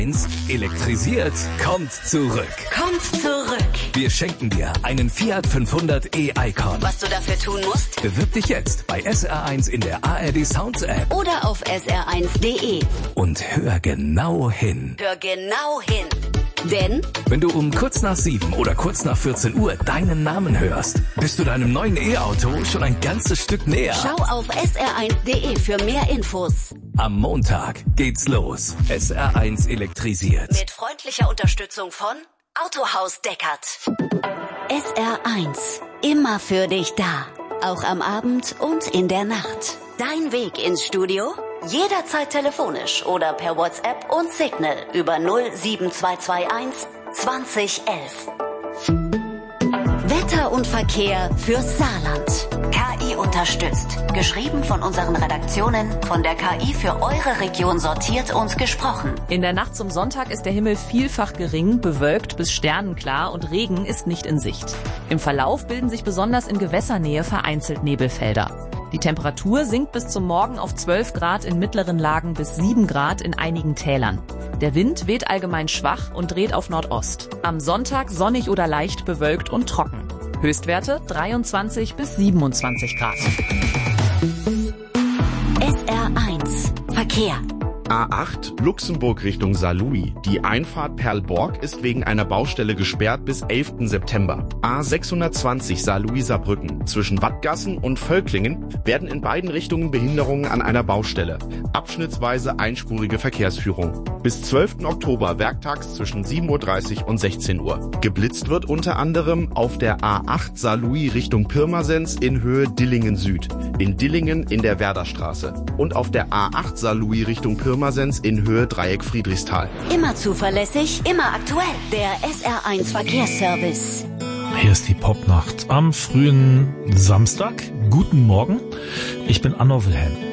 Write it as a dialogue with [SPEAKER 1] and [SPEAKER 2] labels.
[SPEAKER 1] Elektrisiert kommt zurück.
[SPEAKER 2] Kommt zurück.
[SPEAKER 1] Wir schenken dir einen Fiat 500 e-Icon.
[SPEAKER 2] Was du dafür tun musst?
[SPEAKER 1] Bewirb dich jetzt bei SR1 in der ARD Sounds App.
[SPEAKER 2] Oder auf sr1.de.
[SPEAKER 1] Und hör genau hin.
[SPEAKER 2] Hör genau hin. Denn
[SPEAKER 1] wenn du um kurz nach 7 oder kurz nach 14 Uhr deinen Namen hörst, bist du deinem neuen E-Auto schon ein ganzes Stück näher.
[SPEAKER 2] Schau auf sr1.de für mehr Infos.
[SPEAKER 1] Am Montag geht's los. SR1 elektrisiert.
[SPEAKER 2] Mit freundlicher Unterstützung von Autohaus Deckert. SR1. Immer für dich da. Auch am Abend und in der Nacht. Dein Weg ins Studio? Jederzeit telefonisch oder per WhatsApp und Signal über 07221 2011. Wetter und Verkehr fürs Saarland. KI unterstützt. Geschrieben von unseren Redaktionen, von der KI für eure Region sortiert und gesprochen.
[SPEAKER 3] In der Nacht zum Sonntag ist der Himmel vielfach gering, bewölkt bis sternenklar und Regen ist nicht in Sicht. Im Verlauf bilden sich besonders in Gewässernähe vereinzelt Nebelfelder. Die Temperatur sinkt bis zum Morgen auf 12 Grad in mittleren Lagen bis 7 Grad in einigen Tälern. Der Wind weht allgemein schwach und dreht auf Nordost. Am Sonntag sonnig oder leicht bewölkt und trocken. Höchstwerte 23 bis 27 Grad.
[SPEAKER 2] SR1 Verkehr.
[SPEAKER 4] A8 Luxemburg Richtung Saarlouis. Die Einfahrt Perlborg ist wegen einer Baustelle gesperrt bis 11. September. A620 Saarlouis-Saarbrücken. Zwischen Wattgassen und Völklingen werden in beiden Richtungen Behinderungen an einer Baustelle. Abschnittsweise einspurige Verkehrsführung. Bis 12. Oktober werktags zwischen 7.30 Uhr und 16 Uhr. Geblitzt wird unter anderem auf der A8 Saarlouis Richtung Pirmasens in Höhe Dillingen Süd. In Dillingen in der Werderstraße. Und auf der A8 Saarlouis Richtung Pirmasens in Höhe Dreieck Friedrichsthal.
[SPEAKER 2] Immer zuverlässig, immer aktuell. Der SR1 Verkehrsservice.
[SPEAKER 5] Hier ist die Popnacht am frühen Samstag. Guten Morgen. Ich bin Anno Wilhelm.